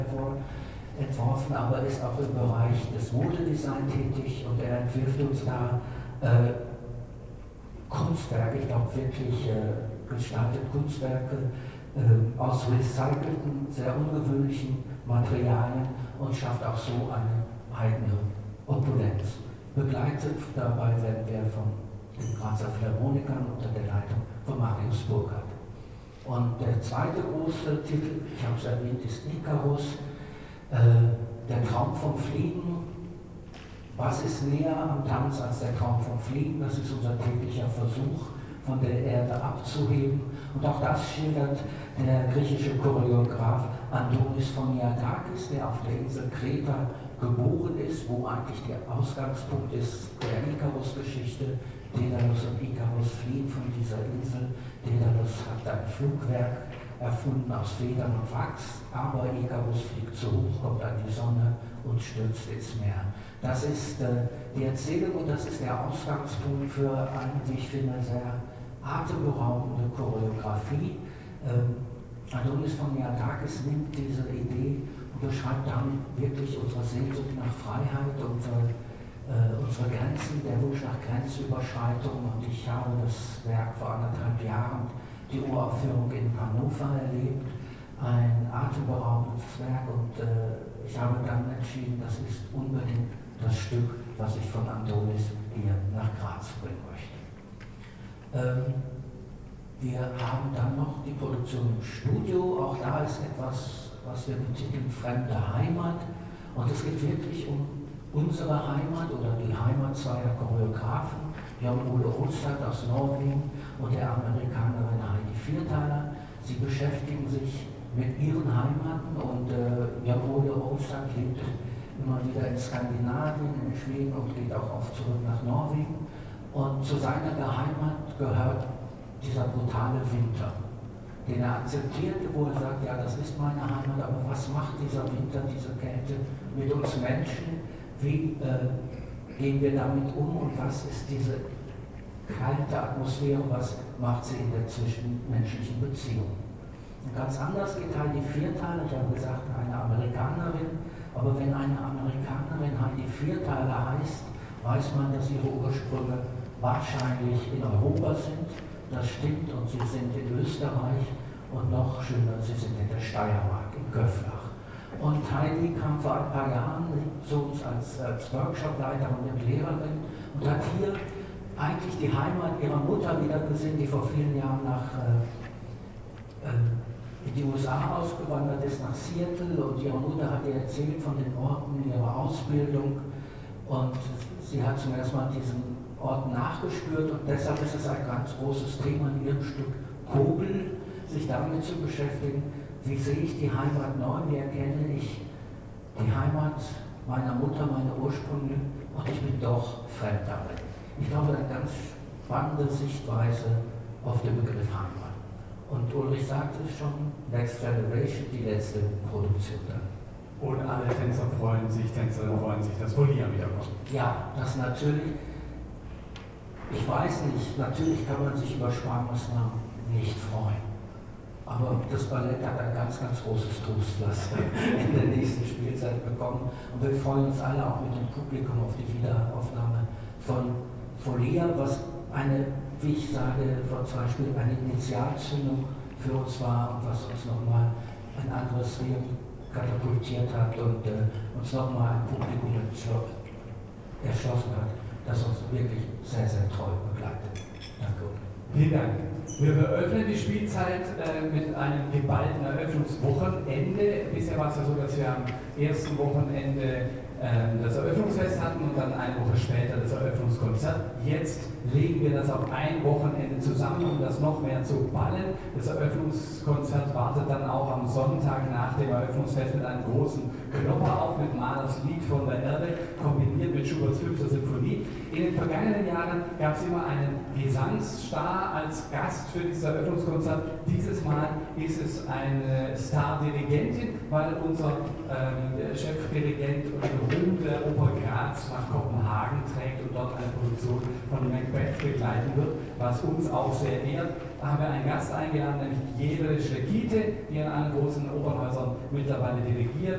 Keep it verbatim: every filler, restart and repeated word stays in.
entworfen, aber ist auch im Bereich des Modedesign tätig und er entwirft uns da äh, Kunstwerke, ich glaube wirklich äh, gestaltet Kunstwerke äh, aus recycelten, sehr ungewöhnlichen Materialien und schafft auch so eine eigene Opulenz. Begleitet dabei werden wir von den Grazer Philharmonikern unter der Leitung von Marius Burkhardt. Und der zweite große Titel, ich habe es erwähnt, ist Ikarus, äh, der Traum vom Fliegen. Was ist näher am Tanz als der Traum vom Fliegen? Das ist unser täglicher Versuch, von der Erde abzuheben. Und auch das schildert der griechische Choreograf Antonis Phoniadakis, der auf der Insel Kreta geboren ist, wo eigentlich der Ausgangspunkt ist der Ikarus-Geschichte. Daedalus und Ikarus fliehen von dieser Insel. Daedalus hat ein Flugwerk erfunden aus Federn und Wachs, aber Ikarus fliegt zu hoch, kommt an die Sonne und stürzt ins Meer. Das ist äh, die Erzählung und das ist der Ausgangspunkt für eine, wie ich finde, sehr atemberaubende Choreografie. Ähm, Adonis Phoniadakis nimmt diese Idee und beschreibt damit wirklich unsere Sehnsucht nach Freiheit, unsere, äh, unsere Grenzen, der Wunsch nach Grenzüberschreitung. Und ich habe das Werk vor anderthalb Jahren, die Uraufführung in Hannover erlebt, ein atemberaubendes Werk und äh, ich habe dann entschieden, das ist unbedingt das Stück, was ich von Adonis hier nach Graz bringen möchte. Ähm, wir haben dann noch die Produktion im Studio, auch da ist etwas, was wir betiteln Fremde Heimat und es geht wirklich um unsere Heimat oder die Heimat zweier Choreografen, Jan Ole Olstad aus Norwegen und der Amerikanerin Heidi Vierthaler. Sie beschäftigen sich mit ihren Heimaten und äh, Jan Ole Olstad lebt immer wieder in Skandinavien, in Schweden und geht auch oft zurück nach Norwegen. Und zu seiner Heimat gehört dieser brutale Winter, den er akzeptierte, wo er sagt, ja, das ist meine Heimat, aber was macht dieser Winter, diese Kälte mit uns Menschen? Wie äh, gehen wir damit um und was ist diese kalte Atmosphäre, was macht sie in der zwischenmenschlichen Beziehung? Und ganz anders geht Heidi Vierthaler, ich habe gesagt, eine Amerikanerin, aber wenn eine Amerikanerin Heidi Vierthaler heißt, weiß man, dass ihre Ursprünge wahrscheinlich in Europa sind. Das stimmt und sie sind in Österreich und noch schöner, sie sind in der Steiermark, in Köflach. Und Heidi kam vor ein paar Jahren zu uns als, als Workshopleiterin und Lehrerin und hat hier eigentlich die Heimat ihrer Mutter wieder gesehen, die vor vielen Jahren nach äh, äh, in die U S A ausgewandert ist, nach Seattle, und ihre Mutter hat ihr erzählt von den Orten ihrer Ausbildung und sie hat zum ersten Mal diesen Orten nachgespürt und deshalb ist es ein ganz großes Thema in ihrem Stück Kobel, sich damit zu beschäftigen, wie sehe ich die Heimat neu, wie erkenne ich die Heimat meiner Mutter, meine Ursprünge und ich bin doch fremd darin. Ich glaube, eine ganz spannende Sichtweise auf den Begriff Heimat. Und Ulrich sagte es schon, Next Generation, die letzte Produktion dann. Und alle Tänzer freuen sich, Tänzerinnen freuen sich, dass Folia wiederkommt. Ja, das natürlich, ich weiß nicht, natürlich kann man sich über Sparmaßnahmen nicht freuen. Aber das Ballett hat ein ganz, ganz großes Trostpflaster in der nächsten Spielzeit bekommen. Und wir freuen uns alle auch mit dem Publikum auf die Wiederaufnahme von Folia, was eine, wie ich sage, von zum Beispiel eine Initialzündung für uns war und was uns nochmal ein anderes Leben katapultiert hat und äh, uns nochmal ein Publikum erschlossen hat, das uns wirklich sehr, sehr treu begleitet. Danke. Vielen Dank. Wir eröffnen die Spielzeit äh, mit einem geballten Eröffnungswochenende. Bisher war es ja so, dass wir am ersten Wochenende äh, das Eröffnungsfest hatten und dann eine Woche später das Eröffnungskonzert. Jetzt legen wir das auf ein Wochenende zusammen, um das noch mehr zu ballen. Das Eröffnungskonzert wartet dann auch am Sonntag nach dem Eröffnungsfest mit einem großen Klopper auf, mit Mahlers Lied von der Erde, kombiniert mit Schuberts fünfter Sinfonie. In den vergangenen Jahren gab es immer einen Gesangsstar als Gast für dieses Eröffnungskonzert. Dieses Mal ist es eine Star-Dirigentin, weil unser ähm, Chefdirigent den Ruhm der Oper Graz nach Kopenhagen trägt und dort eine Produktion von Macbeth begleiten wird, was uns auch sehr ehrt. Da haben wir einen Gast eingeladen, nämlich Jedre Schleckite, die an allen großen Opernhäusern mittlerweile dirigiert.